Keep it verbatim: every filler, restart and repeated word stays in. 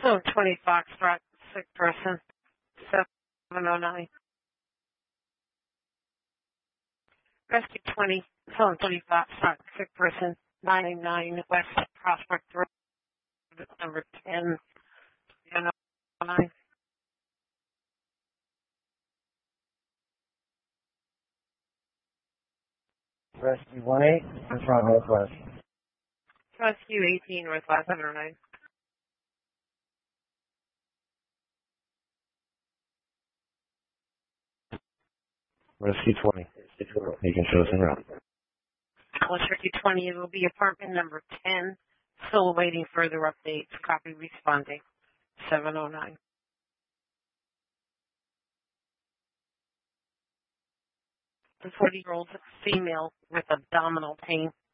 Oh, twenty Foxtrot, sick person, seven oh nine. Rescue twenty, phone twenty Foxtrot, sick person, nine nine nine West Prospect Road, number ten, seven oh nine. Rescue one eight, what's wrong, Northwest? Rescue eighteen, Northwest seven oh nine. Rescue twenty, you can show us en route. Rescue twenty, it will be apartment number ten, still awaiting further updates, copy responding, seven oh nine. The forty-year-old female with abdominal pain.